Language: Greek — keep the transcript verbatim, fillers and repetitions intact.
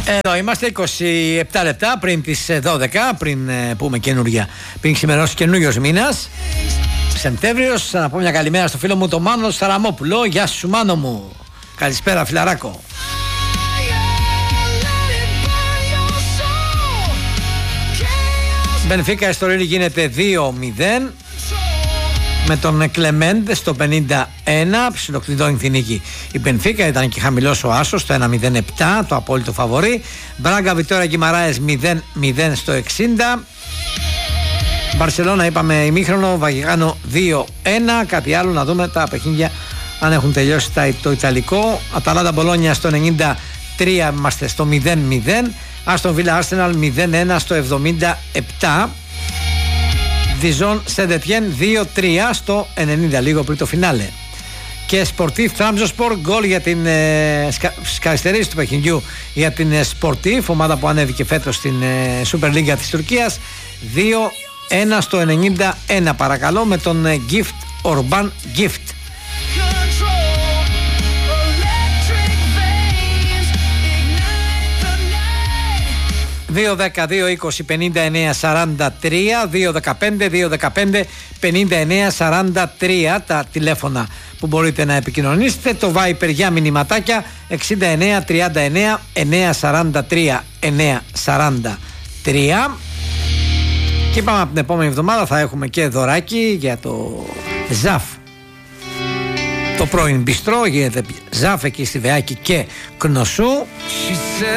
Εδώ είμαστε είκοσι επτά λεπτά πριν τις δώδεκα, πριν πούμε καινούργια, πριν ξημερώσει καινούριος μήνας, Σεπτέμβριος. Να πω μια καλημέρα στο φίλο μου το Μάνο Σαραμόπουλο. Γεια σου Μάνο μου. Καλησπέρα φιλαράκο. Μπενφίκα Εστορίλη γίνεται δύο μηδέν με τον Κλεμέντ στο πενήντα ένα, ψιλοκλειδώνει την νίκη. Η Μπενφίκα ήταν και χαμηλός ο άσος στο ένα μηδέν επτά, το απόλυτο φαβορί. Μπράγκα Βιτόρια Γκιμαράες μηδέν μηδέν στο εξήντα. Μπαρσελόνα είπαμε ημίχρονο, Βαγιγάνο δύο ένα. Κάτι άλλο να δούμε τα παιχνίδια αν έχουν τελειώσει το Ιταλικό. Αταλάντα Μπολόνια στο ενενήντα τρία, είμαστε στο μηδέν μηδέν. Άστον Βίλα Άρσεναλ μηδέν ένα στο εβδομήντα επτά. Διζόν Σεντετιέν δύο τρία στο ενενήντα, λίγο πριν το φινάλε. Και Σπορτίφ Τραμζοσπορ, γκολ για την ε, σκαριστερίση του παιχνιδιού για την ε, Σπορτίφ, ομάδα που ανέβηκε φέτος στην ε, Super League της Τουρκίας. δύο ένα στο ενενήντα ένα, παρακαλώ, με τον ε, Gift Orban Gift. δύο δέκα δύο είκοσι πενήντα εννέα σαράντα τρία, δύο δεκαπέντε δύο δεκαπέντε πενήντα εννέα σαράντα τρία τα τηλέφωνα που μπορείτε να επικοινωνήσετε. Το Viper για μηνυματάκια εξήντα εννέα τριάντα εννέα εννέα σαράντα τρία εννέα σαράντα τρία. Και πάμε από την επόμενη εβδομάδα, θα έχουμε και δωράκι για το Ζαφ, το πρώην μπιστρό, γίνεται Ζαφ εκεί στη Βεάκη και Κνωσού.